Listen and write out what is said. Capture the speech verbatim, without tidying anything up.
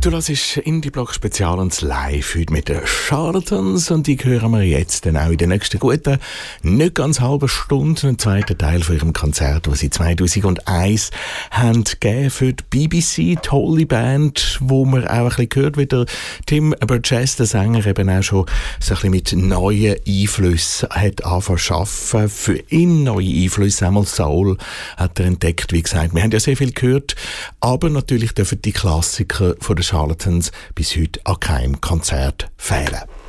Du hörst Indie-Block Spezial und live heute mit den Charlatans und die hören wir jetzt dann auch in der nächsten guten, nicht ganz halben Stunde, einen zweiten Teil von ihrem Konzert, das sie zweitausendeins haben gegeben für die B B C, tolle Band, wo man auch ein bisschen gehört, wie der Tim Burgess, der Sänger, eben auch schon so ein bisschen mit neuen Einflüssen hat angefangen zu arbeiten. Für ihn neue Einflüsse, einmal Soul hat er entdeckt, wie gesagt. Wir haben ja sehr viel gehört, aber natürlich dürfen die Klassiker von den Charlatans bis heute an keinem Konzert fehlen.